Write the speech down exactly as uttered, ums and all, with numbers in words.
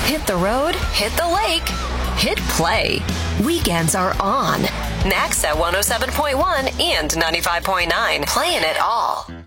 Hit the road, hit the lake, hit play. Weekends are on. Max at one oh seven point one and ninety-five point nine. Playing it all.